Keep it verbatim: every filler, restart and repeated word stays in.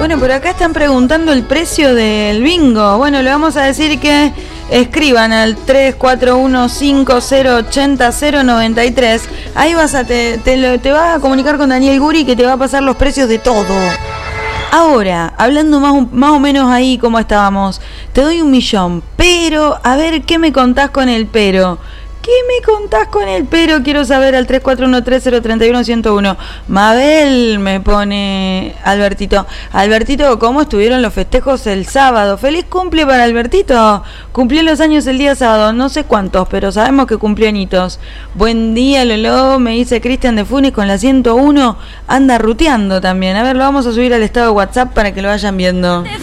Bueno, por acá están preguntando el precio del bingo. Bueno, le vamos a decir que escriban al tres cuatro uno cinco cero ocho cero cero nueve tres. Ahí vas a te, te, te vas a comunicar con Daniel Guri, que te va a pasar los precios de todo. Ahora, hablando más, más o menos ahí como estábamos, te doy un millón, pero a ver qué me contás con el pero. ¿Qué me contás con el pero? Quiero saber al tres cuatro uno tres cero tres uno uno cero uno. Mabel, me pone Albertito. Albertito, ¿cómo estuvieron los festejos el sábado? ¡Feliz cumple para Albertito! Cumplió los años el día sábado, no sé cuántos, pero sabemos que cumplió añitos. Buen día, Lolo, me dice Cristian de Funes con la ciento uno. Anda ruteando también. A ver, lo vamos a subir al estado de WhatsApp para que lo vayan viendo.